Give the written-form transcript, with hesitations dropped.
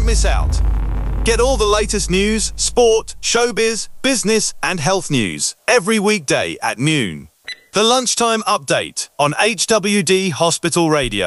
miss out. Get all the latest news, sport, showbiz, business and health news every weekday at noon. The Lunchtime Update on HWD Hospital Radio.